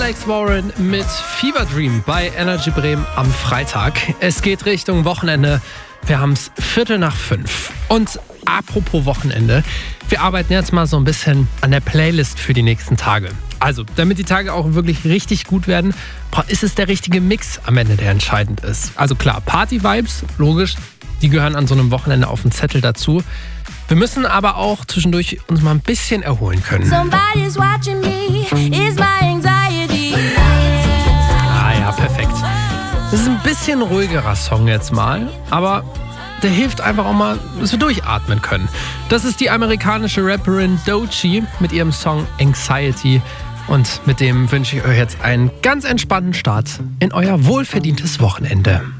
Alex Warren mit Fever Dream bei Energy Bremen am Freitag. Es geht Richtung Wochenende. Wir haben es 4:45. Und apropos Wochenende, wir arbeiten jetzt mal so ein bisschen an der Playlist für die nächsten Tage. Also, damit die Tage auch wirklich richtig gut werden, ist es der richtige Mix am Ende, der entscheidend ist. Also klar, Party-Vibes, logisch, die gehören an so einem Wochenende auf den Zettel dazu. Wir müssen aber auch zwischendurch uns mal ein bisschen erholen können. Somebody's watching me, is my anxiety. Ah ja, perfekt. Das ist ein bisschen ruhigerer Song jetzt mal, aber der hilft einfach auch mal, dass wir durchatmen können. Das ist die amerikanische Rapperin Doechii mit ihrem Song Anxiety. Und mit dem wünsche ich euch jetzt einen ganz entspannten Start in euer wohlverdientes Wochenende.